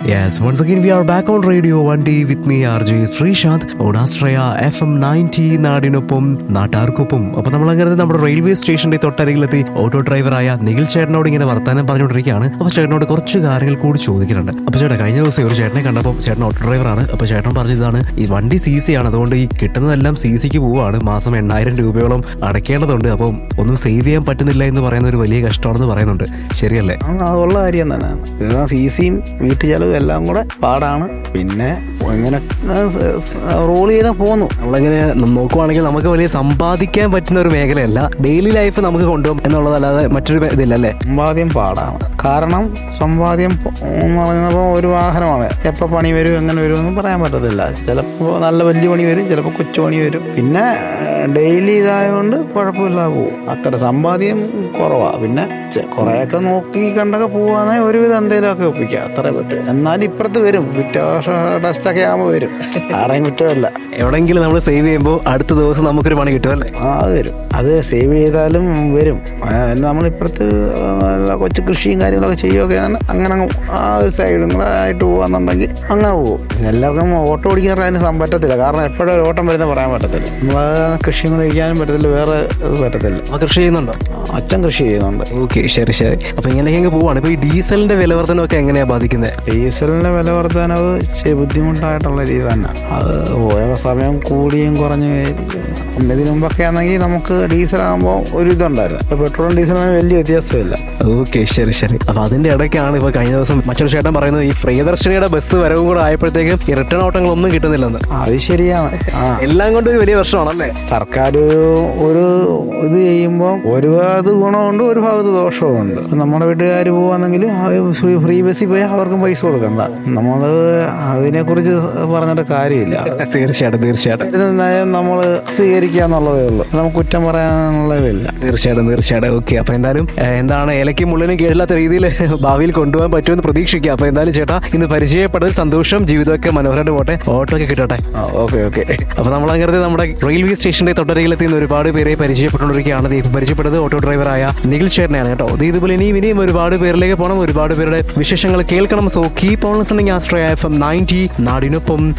Yes, once again we are back on Radio 1D with me RJ Srishant on Astraya FM 90 നാടിനൊപ്പം നാട്ടാർക്കൊപ്പം. അപ്പൊ നമ്മളങ്ങനെ നമ്മുടെ railway സ്റ്റേഷന്റെ തൊട്ടരികിലെത്തി ഓട്ടോ ഡ്രൈവറായ നിഖിൽ ചേട്ടനോട് ഇങ്ങനെ വർത്താനം പറഞ്ഞുകൊണ്ടിരിക്കുകയാണ്. അപ്പൊ ചേട്ടനോട് കുറച്ച് കാര്യങ്ങൾ കൂടി ചോദിക്കുന്നുണ്ട്. അപ്പൊ ചേട്ടാ, കഴിഞ്ഞ ദിവസം ഒരു ചേട്ടനെ കണ്ടപ്പോൾ ചേട്ടൻ ഓട്ടോ ഡ്രൈവറാണ്. അപ്പൊ ചേട്ടൻ പറഞ്ഞതാണ് ഈ വണ്ടി CC ആണ്, അതുകൊണ്ട് ഈ കിട്ടുന്നതെല്ലാം CCക്ക് പോവാണ്, മാസം 8,000 രൂപയോളം അടയ്ക്കേണ്ടതുണ്ട്, അപ്പം ഒന്നും സേവ് ചെയ്യാൻ പറ്റുന്നില്ല എന്ന് പറയുന്ന ഒരു വലിയ കഷ്ടമാണെന്ന് പറയുന്നുണ്ട്. ശരിയല്ലേ? അതുള്ള കാര്യം തന്നെയാണ്. CCയും വീട്ടു ചെലവും എല്ലാം കൂടെ പാടാണ്. പിന്നെ ഇങ്ങനെ റോൾ ചെയ്താൽ പോന്നു. നമ്മളെങ്ങനെ നോക്കുവാണെങ്കിൽ നമുക്ക് വലിയ സമ്പാദിക്കാൻ പറ്റുന്ന ഒരു മേഖലയല്ല, ഡെയിലി ലൈഫ് നമുക്ക് കൊണ്ടുപോകും എന്നുള്ളതല്ലാതെ മറ്റൊരു ഇതില്ല അല്ലേ? സമ്പാദ്യം പാടാണ്. കാരണം സമ്പാദ്യം എന്ന് പറയുമ്പോൾ ഒരു വാഹനമാണ്, എപ്പോൾ പണി വരും എങ്ങനെ വരും എന്ന് പറയാൻ പറ്റത്തില്ല. ചിലപ്പോൾ നല്ല വലിയ പണി വരും, ചിലപ്പോൾ കൊച്ചു പണി വരും. പിന്നെ ഡെയിലി ഇതായതുകൊണ്ട് കുഴപ്പമില്ലാതെ പോകും. അത്ര സമ്പാദ്യം കുറവാണ്. പിന്നെ കുറേയൊക്കെ നോക്കി കണ്ടൊക്കെ പോവാണെങ്കിൽ ഒരുവിധം എന്തെങ്കിലുമൊക്കെ ഒപ്പിക്കുക, അത്രേ പറ്റും. എന്നാലും ഇപ്പുറത്ത് വരും, ടെസ്റ്റൊക്കെ ആകുമ്പോൾ വരും, ആരെയും കുറ്റമല്ല. എവിടെയെങ്കിലും നമ്മൾ സേവ് ചെയ്യുമ്പോൾ അടുത്ത ദിവസം നമുക്കൊരു പണി കിട്ടുമല്ലേ? അത് വരും. അത് സേവ് ചെയ്താലും വരും. നമ്മളിപ്പുറത്ത് കൊച്ചു കൃഷിയും കാര്യങ്ങളൊക്കെ ചെയ്യുകയൊക്കെ അങ്ങനെ ആ ഒരു സൈഡും കൂടെ ആയിട്ട് പോകാന്നുണ്ടെങ്കിൽ അങ്ങനെ പോകും. എല്ലാവർക്കും ഓട്ടോ ഓടിക്കാൻ അതിന് പറ്റത്തില്ല. കാരണം എപ്പോഴും ഒരു ഓട്ടം വരുന്ന പറയാൻ പറ്റത്തില്ല. നമ്മൾ കൃഷിയും കൂടെ ഇരിക്കാനും പറ്റത്തില്ല, വേറെ ഇത് പറ്റത്തില്ല. കൃഷി ചെയ്യുന്നുണ്ടോ? അച്ഛൻ കൃഷി ചെയ്യുന്നുണ്ട്. ഓക്കെ, ശരി ശരി. അപ്പൊ ഇങ്ങനെയൊക്കെ പോവാണ്. ഇപ്പൊ ഈ ഡീസലിന്റെ വില വർധനമൊക്കെ എങ്ങനെയാ ബാധിക്കുന്നത്? ഡീസലിന്റെ വില വർധനവ് ബുദ്ധിമുട്ടായിട്ടുള്ള രീതി തന്നെ. അത് ഓരോ സമയം കൂടിയും കുറഞ്ഞു. ഇതിനു മുമ്പൊക്കെ ആണെങ്കിൽ നമുക്ക് ഡീസലാകുമ്പോൾ ഒരു ഇതുണ്ടായിരുന്നു. ഇപ്പൊ പെട്രോളും ഡീസലും വലിയ വ്യത്യാസമില്ല. ഓക്കെ, ശരി ശരി. അപ്പൊ അതിന്റെ ഇടയ്ക്കാണ് ഇപ്പൊ കഴിഞ്ഞ ദിവസം മറ്റൊരു ചേട്ടൻ പറയുന്നത് ഈ പ്രിയദർശിനിയുടെ ബസ് വരവും കൂടെ ആയപ്പോഴത്തേക്കും ഈ റിട്ടേൺ ഓട്ടങ്ങളൊന്നും കിട്ടുന്നില്ലെന്ന്. അത് ശരിയാണ്. എല്ലാം കൊണ്ട് ഒരു വലിയ പ്രശ്നമാണല്ലേ? സർക്കാർ ഒരു ഇത് ചെയ്യുമ്പോൾ ഒരു ഭാഗത്ത് ഗുണമുണ്ട്, ഒരു ഭാഗത്ത് ദോഷവുമുണ്ട്. നമ്മുടെ വീട്ടുകാർ പോവാന്നെങ്കിൽ ഫ്രീ ബസ്സിൽ പോയാൽ അവർക്കും പൈസ കൊടുക്കണ്ട. നമ്മൾ അതിനെക്കുറിച്ച് പറഞ്ഞിട്ട് കാര്യമില്ല. തീർച്ചയായിട്ടും തീർച്ചയായിട്ടും നയം നമ്മൾ സ്വീകരിക്കുക എന്നുള്ളതേ ഉള്ളൂ, നമുക്ക് കുറ്റം പറയാനുള്ളതില്ല. തീർച്ചയായിട്ടും തീർച്ചയായിട്ടും. ഓക്കെ, അപ്പൊ എന്തായാലും എന്താണ് ഇലയ്ക്കും മുള്ളിനും കീഴില്ലാത്ത രീതിയിൽ ഭാവിയിൽ കൊണ്ടുപോകാൻ പറ്റുമെന്ന് പ്രതീക്ഷിക്കുക. അപ്പൊ എന്തായാലും ചേട്ടാ, ഇന്ന് പരിചയപ്പെട്ടതിൽ സന്തോഷം. ജീവിതമൊക്കെ മനോഹരമായിട്ട് പോട്ടെ, ഓട്ടോ ഒക്കെ കിട്ടട്ടെ. Okay okay. അപ്പൊ നമ്മളങ്ങനെ നമ്മുടെ റെയിൽവേ സ്റ്റേഷന്റെ തൊട്ടരികിലെത്തി ഒരുപാട് പേരെ പരിചയപ്പെട്ടുകൊണ്ടിരിക്കുകയാണ്. പരിചയപ്പെട്ടത് ഓട്ടോ ഡ്രൈവറായ നിഖിൽ ചേട്ടനെയാണ് കേട്ടോ. ഇതുപോലെ ഇനിയും ഒരുപാട് പേരിലേക്ക് പോകണം, ഒരുപാട് പേരുടെ വിശേഷങ്ങൾ കേൾക്കണം. So keep on listening ആസ്ട്രയ FM 90 നാടിനൊപ്പം